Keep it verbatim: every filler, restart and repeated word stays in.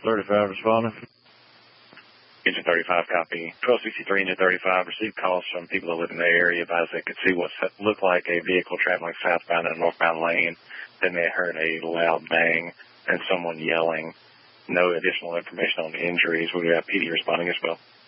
thirty-five responding. Engine thirty-five, copy. twelve sixty-three, Engine thirty-five, received calls from people that live in the area, advised they could see what looked like a vehicle traveling southbound in a northbound lane. Then they heard a loud bang and someone yelling. No additional information on the injuries. We have P D responding as well.